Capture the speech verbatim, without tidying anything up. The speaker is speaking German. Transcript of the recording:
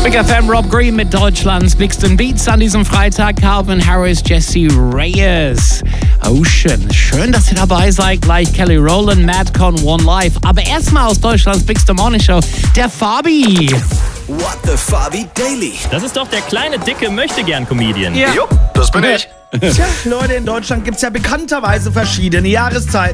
Big F M, Rob Green mit Deutschlands Bigsten Beats an diesem Freitag. Calvin Harris, Jesse Reyes, Ocean. Schön, dass ihr dabei seid. Gleich Kelly Rowland, Madcon, One Life. Aber erstmal aus Deutschlands Bigste Morning Show, der Fabi. What the Fabi Daily. Das ist doch der kleine, dicke Möchtegern-Comedian. Ja. Jupp, das bin ich. Tja, Leute, in Deutschland gibt es ja bekannterweise verschiedene Jahreszeiten.